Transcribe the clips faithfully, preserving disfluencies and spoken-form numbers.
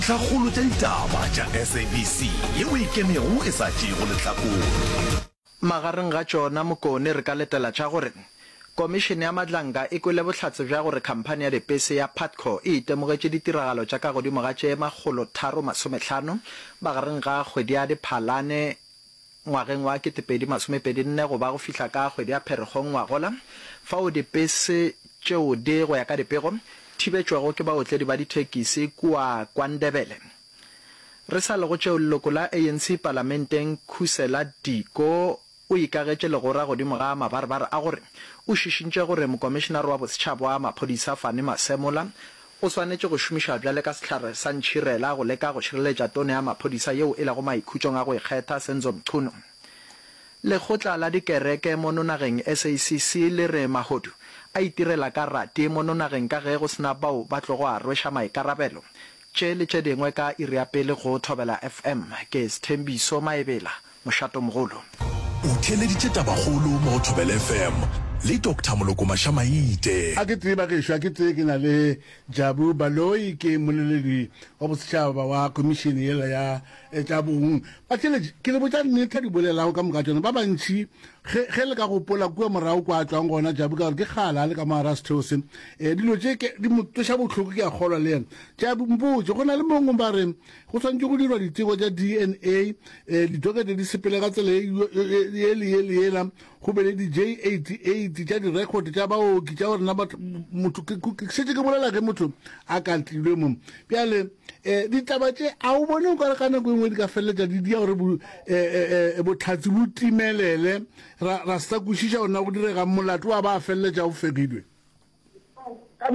tlhagolo tša ditaba tša S A B C yeo e kemego e sa tšego lehlakong. Magareng ga tšona Mokone re ka letela tša gore Komišene ya Madlanka e kwele bohlatse bja gore khamphane ya dipese ya Patco e itemogetše ditiragalo tša ka godimo ga tše makgolo tharo masomehlano magareng ga kgwedi ya Diphalane ngwageng wa ketepedi masomepedi nne go ba go fihla ka kgwedi ya Pherekgong ngwagola fao dipese tšeo di go ya ka dipego thibetšwago ke baotledi ba dithekisi kua kwa Ndebele. Re sa lego tšeo leloko la A N C parlamenteng Khusela Diko o ikagetše legora godimo ga mabarabara a gore o šišintše gore mokomišenare wa bosetšhaba wa maphodisa Fane Masemola o swanetše go šomiša bjale ka sehlare sa ntšhirela go leka go šireletša tone ya maphodisa yeo e lego maikhutšong a go ikgetha Senzo Mchunu. Lekgotla la dikereke mo nonageng S A C C le re mahodu a itirela ka rate mo nonageng ka ge go sena bao ba tlogo a rweša maikarabelo tše le tše dingwe ka iri ya pele go Thobela F M ke Sthembiso Maebela mošato mogolo. O theleditše tabagolo mo Thobela F M le Doctor Moloko Mashamaite. A ke tseba ke shwa ke tse ke na le Jabu Baloi ke moleledi wa bosetšhaba wa komishene yela ya Tabong. Ba tsele ke le botsa nnete di bolelago ka moka tsona ba bantši ge le ka gopola kua morago kwa tswang gona Jabu ka gore ke kgala le ka mara Sethose eh dilo tše ke di motosha botlhoko ke a kgolwa le yena. Jabu mpotse go na le mongwe ba re go tshwanetse go dirwa diteko tša D N A eh ditokete di sepele ka tsele ye le ye le yela go be le di J eighty-eight tša di-record tša baoki tša gore na motho setse ke bolela ge motho a kantilwe mo bjale um ditaba tše a o bone o kare ka nako engwe di ka feleletša di dia gore botlhatsi bo timelele ra sa kwešiša gona go direga molato wa ba a feleletša o fegilwe ka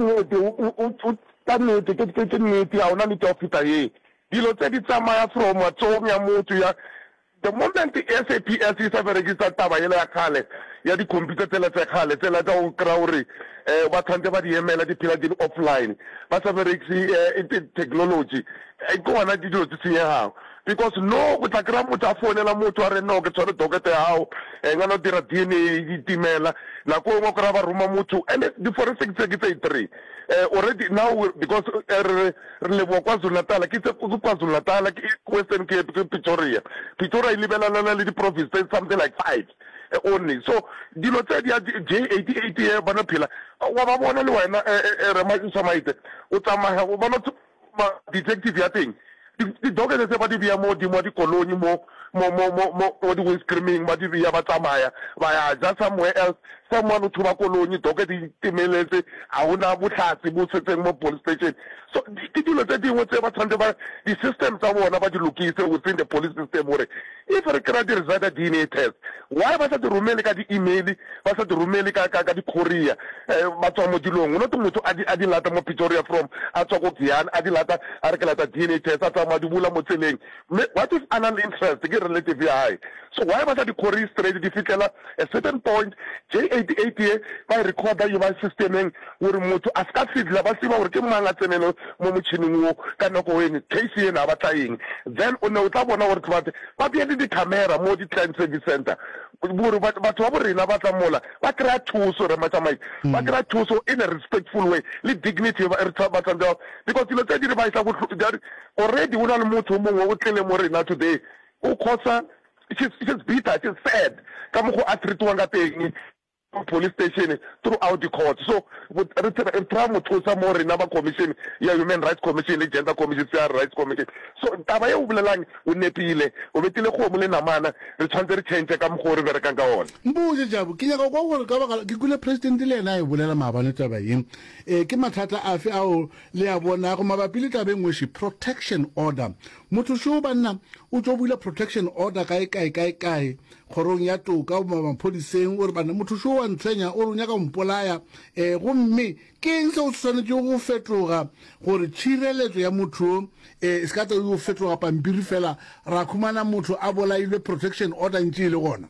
nnete ke nnete ga ona nnete ya go feta ye dilo tse di tsamaya from tsong ya motho ya the moment S A P S e sa berekisa taba ele ya kgale ya di-computer tsela tse kgale tsela tsa go kry-a gore um ba tshwanetse ba di emela di phela di le offline ba sa berekise technology ke gona dilo tse senyegang because no o tla kry-a motho a founela motho a re no ke tshware dokete ya gago um ngana o dira D N A ditimela nako engwe o kry-a ba roma motho and di-forensic tse ke tse three uh, already now because re leboa KwaZulu-Natal ke KwaZulu-Natal ke Western Cape ke Pretoria Pretoria e lebelana le di-province something like five uh, only so dilo tse di J eighty-eight ye bana phela wa ba bona le wena re Mashamaite o tsamaya o bona detective ya teng di dokete tse ba di bia mo di mo di koloni mo mo mo mo mo di wing screaming ba di bia ba tsamaya ba ya just somewhere else someone o thuba koloni dokete di timeletse a ona botlhatsi bo setseng mo police station so di dilo tse dingwe tse ba tshwanetse ba di systems tsa bona ba di lokise within the police system gore if re kry-a di result ya D N A test why ba sa di romele ka di-email ba sa di romele ka ka di courier ba tswa mo dilong o note motho a di lata mo Pretoria from a tswa ko Giyani a di lata a re ke lata D N A test a tsamaya di bula mo tseleng what if anal interest ke relative ya high so why ba sa di courier straight di fitlhela a certain point J eighty-eight ye ba recorda yo ba systemeng gore motho a ska fitla ba siba gore ke mang a tsenelo mo motšhining wo ka nako ene case ena ba tla eng then o ne o tla bona gore ba ba bia di camera mo di crime service center bore batho ba borena ba tla mola ba kry-a thuso re Mashamaite ba kry-a thuso in a respectful way le dignity ba tla because dilo tse di re ba isla already o na le motho mongwe o tlele mo rena today o khosa she's bitter she's sad ka mo go a treatwang ka teng police station throughout the court so re try mo thusa mo rena ba commission ya human rights commission le gender commission ya rights commission so taba ye o bolelang o nepile o betile go mo le namana re tshwantse re change ka mo go re berekang ka ona mbuje Jabu ke nyaka go gore ka ba ke kule president le ena e bolela maabane taba eng eh ke mathata afe ao le a bona go mabapi le taba engwe shi protection order motho sho ba nna o tlo bula protection order kae kae kae kae khorong ya toka ba maphodiseng o re bana motho sho wa ntshenya o ronya ka mpolaya eh go mme ke eng se o tshwanetse go fetoga gore tshireletso ya motho eh se ka tlo go fetoga pampiri fela ra khumana motho a bolailwe protection order ntse le gona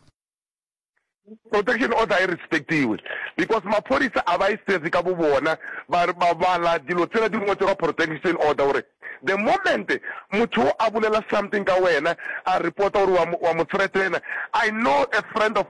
protection order irrespective because maphodisa a ba isetse ka bo bona ba ba bala dilo tsela di ngotse ka protection order gore the moment motho a bolela something ka wena a reporta gore wa mo threatena I know a friend of